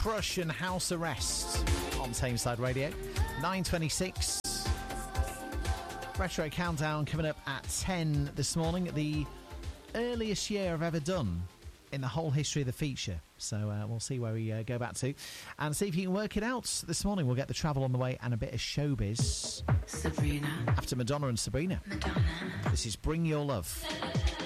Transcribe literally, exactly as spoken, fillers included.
Crush and House Arrest on Tameside Radio. nine twenty-six. Retro Countdown coming up at ten this morning. The earliest year I've ever done in the whole history of the feature. So uh, we'll see where we uh, go back to and see if you can work it out. This morning we'll get the travel on the way and a bit of showbiz. Sabrina. After Madonna and Sabrina. Madonna. This is Bring Your Love.